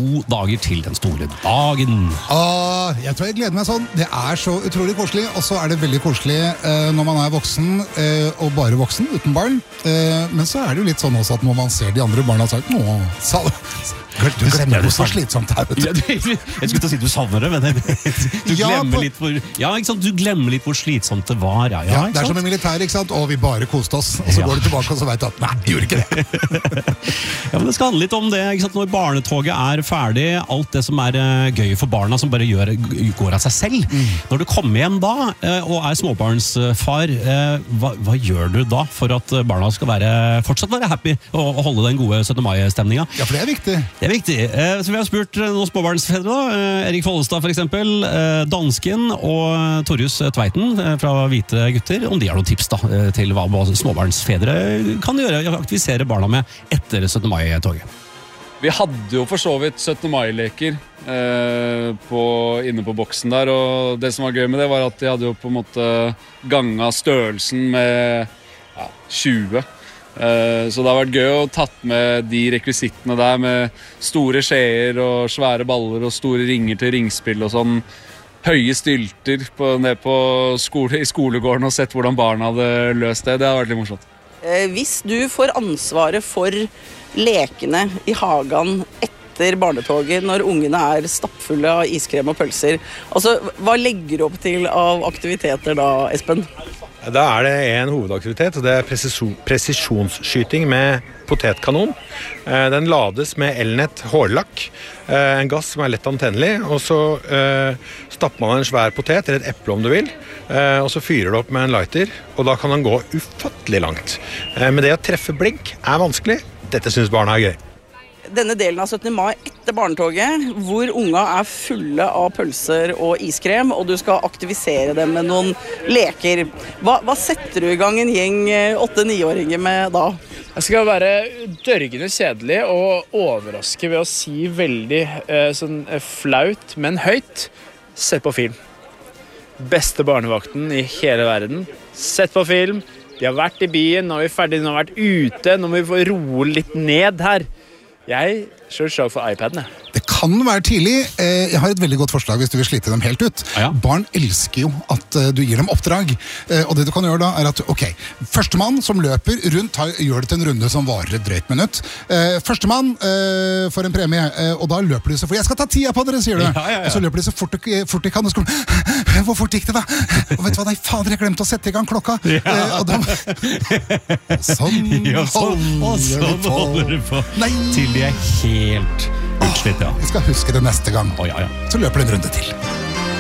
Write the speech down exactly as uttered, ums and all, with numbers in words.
to dager til den store dagen. Ah, jeg tror jeg gleder meg sånn. Det er så utrolig koselig, og så er det veldig koselig eh, når man er voksen, eh, og bare voksen, uten barn. Eh, men så er det jo litt sånn også at når man ser de andre barna, så er det noe... Så, du glemmer hvor så slitsomt det er, vet du. Ja, du, jeg skulle til å si du savner det, men du glemmer, ja, litt hvor, ja, ikke sant? Du glemmer litt hvor slitsomt det var. Ja, ja, ja, det er som en militær, ikke sant? Og vi bare koste oss, og så ja. Går du tilbake og så vet du at nei, jeg gjorde ikke det. Ja, men det skal handle litt om det, ikke sant? Når barnetoget er ferdig, alt det som er uh, gøy for barna, som bare gjør, går av seg selv. Mm. Når du kommer hjem da, uh, og er småbarnsfar, uh, hva, hva gjør du da for at barna skal være, fortsatt være happy og, og holde den gode syttende mai-stemninga? Ja, for det er viktig. Det er viktig. Uh, så vi har spurt noen småbarnsfedre da, uh, Erik Follestad for eksempel, uh, dansken og Torjus Tveiten uh, fra Hvite gutter, om de har noen tips da, uh, til hva, hva småbarnsfedre kan gjøre, aktivisere barna med etter syttende mai-toget. Vi hadde jo for så vidt syttende mai-leker eh, på, inne på boksen der, og det som var gøy med det var at de hadde jo på en måte ganget størrelsen med ja, tjue. Eh, så det har vært gøy å tatt med de rekvisittene der med store skjeer og svære baller og store ringer til ringspill og sånn. Høye stylter på, ned på skole, i skolegården og sett hvordan barna hadde løst det. Det har vært litt morsomt. Hvis du får ansvaret for lekene i hagen etter barnetoget når ungene er stappfulle av iskrem og pølser, altså, hva legger du opp til av aktiviteter da, Espen? Da er det en hovedaktivitet, og det er presisjon, presisjonsskyting med potetkanon. Den lades med elnett hårlakk, en gass som er lett antennelig, og så stapper man en svær potet, eller et eple om du vil, og så fyrer det opp med en lighter, og da kan den gå ufattelig langt. Men det å treffe blink er vanskelig. Dette synes barna er gøy. Denne delen av syttende mai etter barnetoget, hvor unga er fulle av pølser og iskrem, og du skal aktivisere dem med noen leker. Hva, hva setter du i gang en gjeng åtte-niåringer med da? Jeg skal være dørgende kjedelig og overraske ved å si veldig eh, sånn flaut, men høyt. Sett på film. Beste barnevakten i hele verden. Sett på film. De har vært i byen, nå er vi ferdige, nå har vi vært ute, nå må vi få roe litt ned her. Jeg kjører slag for iPaden. Det kan være tidlig. Jeg har et veldig godt forslag hvis du vil slite dem helt ut. Ja. Barn elsker jo at du gir dem oppdrag. Og det du kan gjøre da er at, ok, førstemann som løper rundt, gjør det til en runde som varer et drøyt minutt. Førstemann får en premie, og da løper de så fort. Jeg skal ta tida på dere, sier du. Ja, ja, ja. Og så løper de så fort, fort de kan. Og så kommer, hvor fort gikk det da? Og vet du hva, nei, fader, jeg glemte å sette i gang klokka. Ja. Og da... Sånn, ja, sånn, og sånn holder du på. Nei. Til de er helt utslitt, ja. Jeg skal huske det neste gang. Oh, ja, ja. Så løper det en runde til.